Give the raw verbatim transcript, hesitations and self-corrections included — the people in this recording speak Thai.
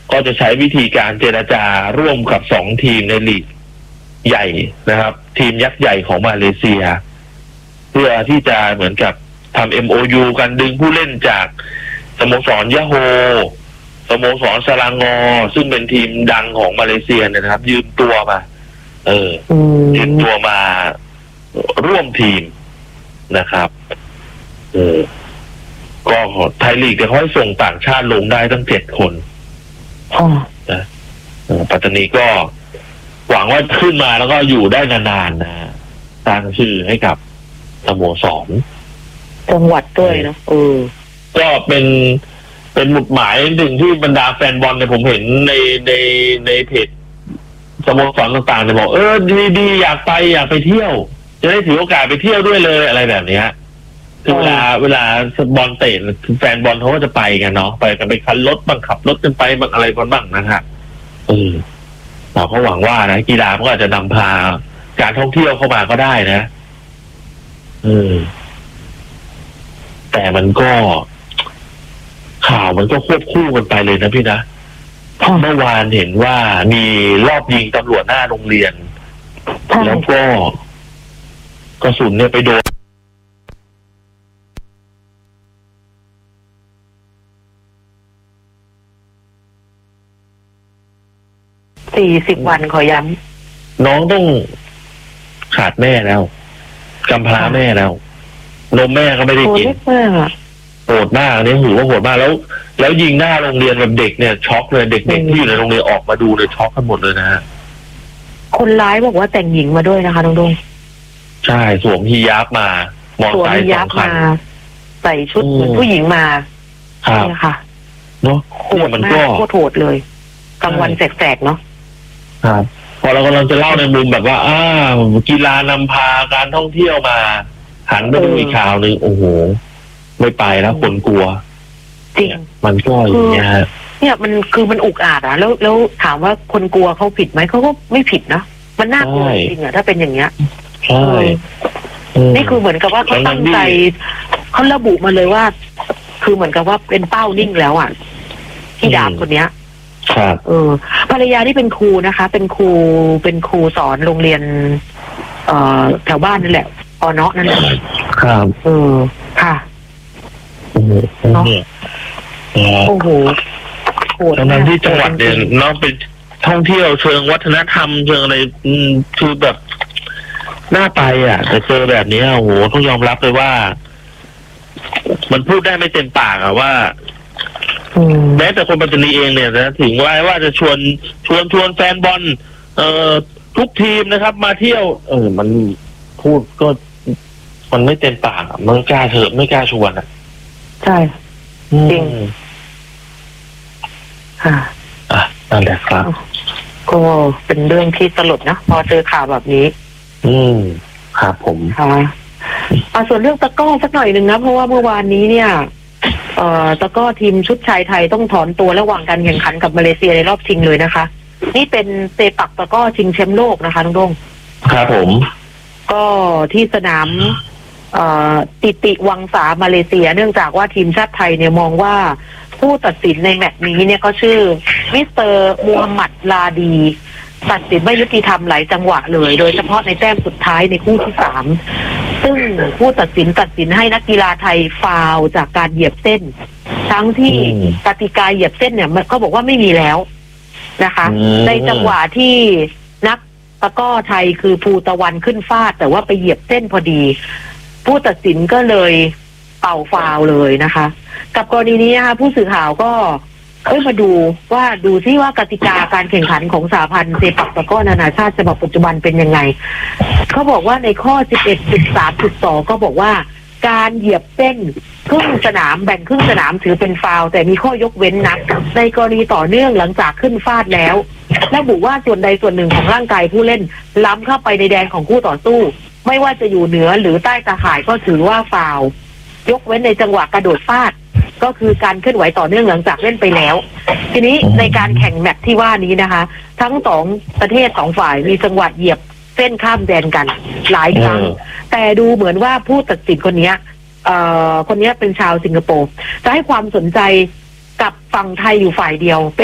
ก็จะใช้วิธีการเจรจาร่วมกับสองทีมในลีกใหญ่นะครับทีมยักษ์ใหญ่ของมาเลเซียเพื่อที่จะเหมือนกับทำ เอ็ม โอ ยู กันดึงผู้เล่นจากสโมสรยะโฮสโมสรสลางอซึ่งเป็นทีมดังของมาเลเซียนะครับยืมตัวมาเออยืมตัวมาร่วมทีมนะครับเออก็ไทยลีกจะค่อยส่งต่างชาติลงได้ตั้งเจ็ดคนนะปัตตานีก็หวังว่าขึ้นมาแล้วก็อยู่ได้นานๆนะสร้างชื่อให้กับสโมสรจังหวัดด้วยนะเออก็เป็นเป็นหมุดหมายหนึ่งที่บรรดาแฟนบอลเนี่ยผมเห็นในในในเพจสโมสรต่างๆเนี่ยบอกเออดีดีอยากไปอยากไปเที่ยวจะได้ถือโอกาสไปเที่ยวด้วยเลยอะไรแบบนี้คือเวลาเวลาบอลเตะแฟนบอลเขาก็จะไปกันเนาะไปกันไปคันรถบังขับรถกันไปบางอะไรกันบ้างนะฮะเออเราก็หวังว่านะกีฬาก็อาจจะนำพาการท่องเที่ยวเข้ามาก็ได้นะเออแต่มันก็ข่าวมันก็ควบคู่กันไปเลยนะพี่นะเมื่อวานเห็นว่ามีรอบยิงตำรวจหน้าโรงเรียนแล้วก็กระสุนเนี่ยไปโดนสี่สิบวันขอย้ำน้องต้องขาดแม่แล้วกำพร้าแม่แล้วนมแม่ก็ไม่ได้กินโหดมากอันนี้ถือว่าโหดมากแล้วแล้วยิงหน้าโรงเรียนแบบเด็กเนี่ยช็อกเลยเด็กๆที่อยู่ในโรงเรียนออกมาดูเลยช็อกกันหมดเลยนะฮะคนร้ายบอกว่าแต่งหญิงมาด้วยนะคะน้องดงใช่สวมฮิญาบมามอเตอร์ไซค์สองคันใส่ชุดเหมือนผู้หญิงมาเนี่ยค่ะเนาะโหดมากโคตรโหดเลยกลางวันแสกๆเนาะครับพอเรากำลังจะเล่าในมุมแบบว่าอ่ากีฬานำพาการท่องเที่ยวมาหันไปดูอีกข่าวหนึ่งโอ้โหไม่ไปแล้วคนกลัวจริงมันก็อย่างเงี้ยเนี่ยมันคือมันอุกอาจอ่ะแล้วแล้วถามว่าคนกลัวเขาผิดไหมเขาก็ไม่ผิดนะมันน่ากลัวจริงอ่ะถ้าเป็นอย่างเงี้ยใช่นี่คือเหมือนกับว่าเขาตั้งใจเขาระบุมาเลยว่าคือเหมือนกับว่าเป็นเป้านิ่งแล้วอ่ะที่ดาบคนเนี้ยครับเออภรรยาที่เป็นครูนะคะเป็นครูเป็นครูสอนโรงเรียนเอ่อแถวบ้านนั่นแหละปอเนาะนั่นแหละครับเออค่ะเนาะโอ้โหตอนนั้นที่จังหวัดเนี่ยน้องไปท่องเที่ยวเชิงวัฒนธรรมเชิงอะไรคือแบบน่าไปอ่ะแต่เจอแบบนี้โอ้โหต้องยอมรับเลยว่ามันพูดได้ไม่เต็มปากอ่ะว่าแม้แต่คนปัตตานีเองเนี่ยนะถึงว่าว่าจะชวนชวนชวนแฟนบอลเอ่อทุกทีมนะครับมาเที่ยวเออมันพูดก็มันไม่เต็มปากมันกล้าเถอะไม่กล้าชวนอ่ะใช่จริงค่ะอ่ะนั่นแหละครับก็เป็นเรื่องที่สลดนะพอเจอข่าวแบบนี้อืมครับผมค่ะอ่าส่วนเรื่องตะก้อสักหน่อยหนึ่งนะเพราะว่าเมื่อวานนี้เนี่ยเอ่อตะก้อทีมชุดชายไทยต้องถอนตัวระหว่างการแข่งขันกับมาเลเซียในรอบชิงเลยนะคะนี่เป็นเซปักตะก้อชิงแชมป์โลกนะคะน้องดงครับผมก็ที่สนามเอ่อติติวังสามาเลเซียเนื่องจากว่าทีมชาติไทยเนี่ยมองว่าผู้ตัดสินในแมตช์นี้เนี่ยก็ชื่อมิสเตอร์มูฮัมหมัดลาดีตัดสินไม่ยุติธรรมหลายจังหวะเลยโดยเฉพาะในแต้มสุดท้ายในคู่ที่สามซึ่งผู้ตัดสินตัดสินให้นักกีฬาไทยฟาวล์จากการเหยียบเส้นทั้งที่กติกาเหยียบเส้นเนี่ยเขาบอกว่าไม่มีแล้วนะคะในจังหวะที่นักตะก้อไทยคือภูตะวันขึ้นฟาดแต่ว่าไปเหยียบเส้นพอดีผู้ตัดสินก็เลยเป่าฟาวล์เลยนะคะกับกรณีนี้นะคะผู้สื่อข่าวก็เอ้ยมาดูว่าดูซิว่ากติกาการแข่งขันของสหพันธ์เซปักตะกร้อนานาชาติฉบับปัจจุบันเป็นยังไงเขาบอกว่าในข้อ สิบเอ็ดจุดสามจุดสอง ก็บอกว่าการเหยียบเส้นครึ่งสนามแบ่งครึ่งสนามถือเป็นฟาวล์แต่มีข้อยกเว้นนะในกรณีต่อเนื่องหลังจากขึ้นฟาดแล้วระบุว่าส่วนใดส่วนหนึ่งของร่างกายผู้เล่นล้ำเข้าไปในแดนของคู่ต่อสู้ไม่ว่าจะอยู่เหนือหรือใต้ตาข่ายก็ถือว่าฟาวล์ยกเว้นในจังหวะกระโดดฟาดก็คือการเคลื่อนไหวต่อเนื่องหลังจากเล่นไปแล้วทีนี้ในการแข่งแมตช์ที่ว่านี้นะคะทั้งสองประเทศสองฝ่ายมีจังหวะเหยียบเส้นข้ามแดนกันหลายครั้งแต่ดูเหมือนว่าผู้ตัดสินคนนี้เอ่อคนนี้เป็นชาวสิงคโปร์จะให้ความสนใจกับฝั่งไทยอยู่ฝ่ายเดียว